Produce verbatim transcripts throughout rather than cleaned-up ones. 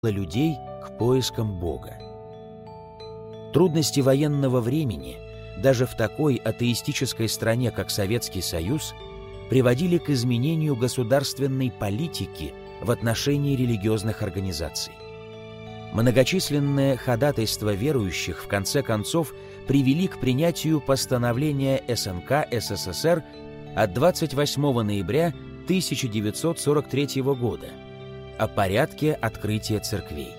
людей к поискам Бога. Трудности военного времени даже в такой атеистической стране, как Советский Союз, приводили к изменению государственной политики в отношении религиозных организаций. Многочисленные ходатайства верующих в конце концов привели к принятию постановления эс эн ка эс эс эс эр от двадцать восьмого ноября тысяча девятьсот сорок третьего года о порядке открытия церквей.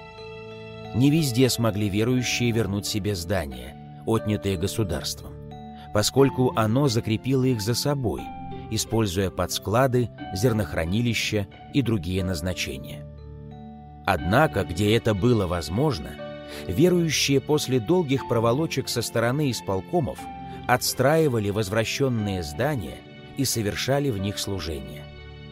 Не везде смогли верующие вернуть себе здания, отнятые государством, поскольку оно закрепило их за собой, используя под склады, зернохранилища и другие назначения. Однако, где это было возможно, верующие после долгих проволочек со стороны исполкомов отстраивали возвращенные здания и совершали в них служение.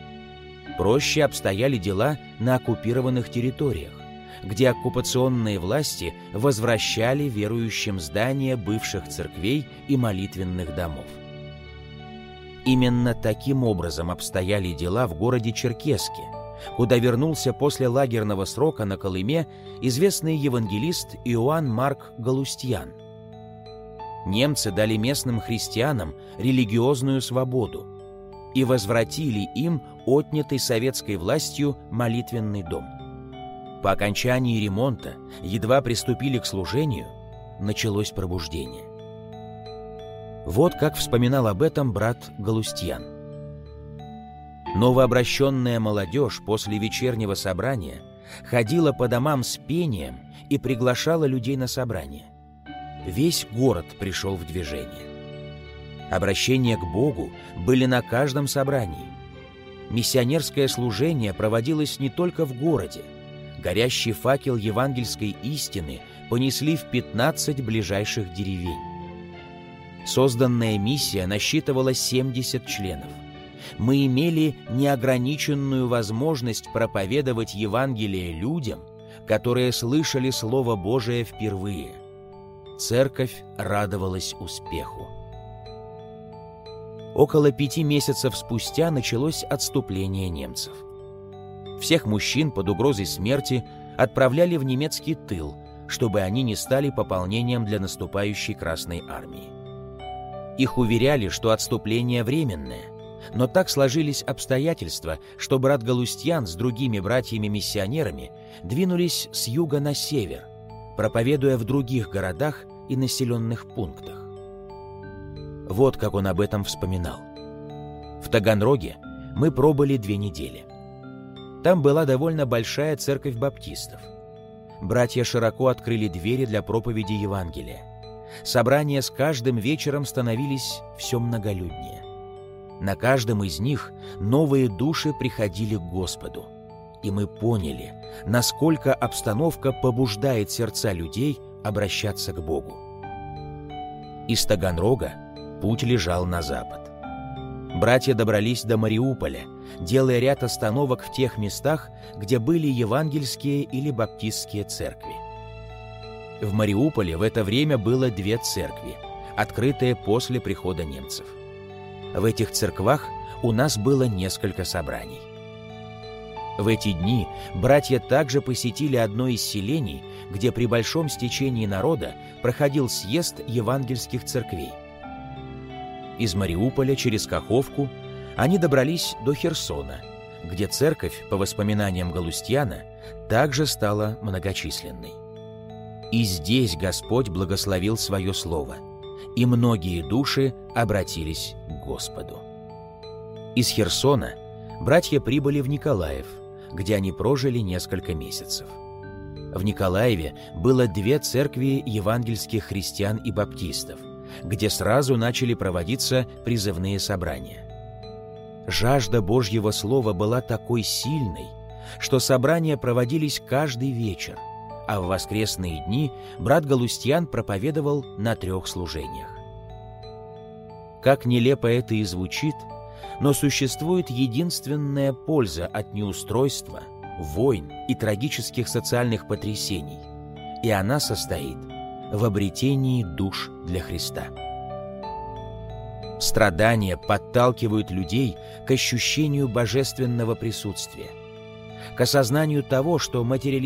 Проще обстояли дела на оккупированных территориях, где оккупационные власти возвращали верующим здания бывших церквей и молитвенных домов. Именно таким образом обстояли дела в городе Черкесске, куда вернулся после лагерного срока на Колыме известный евангелист Иоанн Марк Галустьян. Немцы дали местным христианам религиозную свободу и возвратили им отнятый советской властью молитвенный дом. По окончании ремонта, едва приступили к служению, началось пробуждение. Вот как вспоминал об этом брат Галустьян. Новообращенная молодежь после вечернего собрания ходила по домам с пением и приглашала людей на собрание. Весь город пришел в движение. Обращения к Богу были на каждом собрании. Миссионерское служение проводилось не только в городе. Горящий факел евангельской истины понесли в пятнадцать ближайших деревень. Созданная миссия насчитывала семьдесят членов. Мы имели неограниченную возможность проповедовать Евангелие людям, которые слышали Слово Божие впервые. Церковь радовалась успеху. Около пяти месяцев спустя началось отступление немцев. Всех мужчин под угрозой смерти отправляли в немецкий тыл, чтобы они не стали пополнением для наступающей Красной Армии. Их уверяли, что отступление временное, но так сложились обстоятельства, что брат Галустьян с другими братьями-миссионерами двинулись с юга на север, проповедуя в других городах и населенных пунктах. Вот как он об этом вспоминал. В Таганроге мы пробыли две недели. Там была довольно большая церковь баптистов. Братья широко открыли двери для проповеди Евангелия. Собрания с каждым вечером становились все многолюднее. На каждом из них новые души приходили к Господу. И мы поняли, насколько обстановка побуждает сердца людей обращаться к Богу. Из Таганрога путь лежал на запад. Братья добрались до Мариуполя, делая ряд остановок в тех местах, где были евангельские или баптистские церкви. В Мариуполе в это время было две церкви, открытые после прихода немцев. В этих церквах у нас было несколько собраний. В эти дни братья также посетили одно из селений, где при большом стечении народа проходил съезд евангельских церквей. Из Мариуполя через Каховку они добрались до Херсона, где церковь, по воспоминаниям Галустьяна, также стала многочисленной. И здесь Господь благословил свое слово, и многие души обратились к Господу. Из Херсона братья прибыли в Николаев, где они прожили несколько месяцев. В Николаеве было две церкви евангельских христиан и баптистов, где сразу начали проводиться призывные собрания. Жажда Божьего Слова была такой сильной, что собрания проводились каждый вечер, а в воскресные дни брат Галустьян проповедовал на трех служениях. Как нелепо это и звучит, но существует единственная польза от неустройства, войн и трагических социальных потрясений, и она состоит в обретении душ для Христа. Страдания подталкивают людей к ощущению божественного присутствия. к осознанию того, что материалистическая